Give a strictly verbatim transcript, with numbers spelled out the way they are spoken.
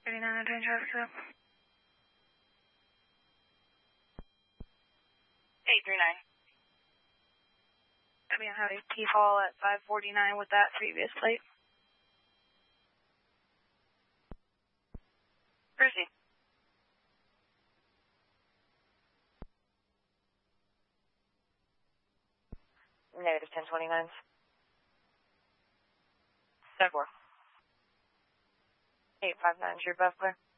thirty-nine, train traffic stop. eight three nine. I mean, howdy, T-Fall at five forty-nine with that previous plate. Proceed. Negative ten twenty-nine. seven four. eight five nine, true above clear.